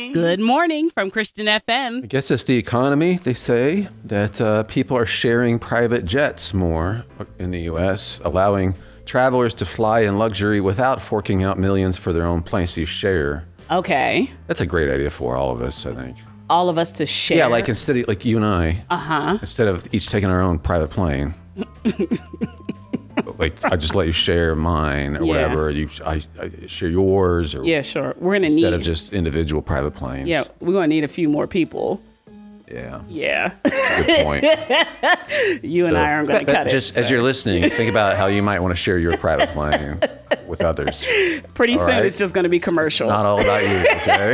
Good morning from Christian FM. I guess it's the economy. They say that people are sharing private jets more in the U.S., allowing travelers to fly in luxury without forking out millions for their own planes to share. Okay. That's a great idea for all of us, I think. All of us to share. Yeah, like instead of like you and I. Instead of each taking our own private plane. Like I just let you share mine or whatever. I share yours. Or yeah, sure. We're gonna instead of just individual private planes. Yeah, we're gonna need a few more people. Yeah. Yeah. Good point. You and I aren't gonna cut it. Just as you're listening, think about how you might want to share your private plane with others. Pretty soon, it's just gonna be commercial. Not all about you. Okay.